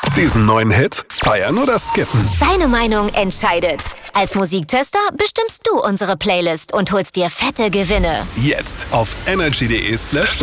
Diesen neuen Hit feiern oder skippen? Deine Meinung entscheidet. Als Musiktester bestimmst du unsere Playlist und holst dir fette Gewinne. Jetzt auf energy.de/.